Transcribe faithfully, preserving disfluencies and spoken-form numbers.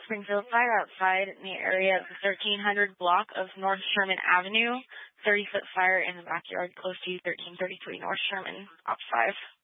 Springfield fire outside in the area of the thirteen hundred block of North Sherman Avenue. thirty-foot fire in the backyard close to thirteen thirty-three North Sherman, Ops five.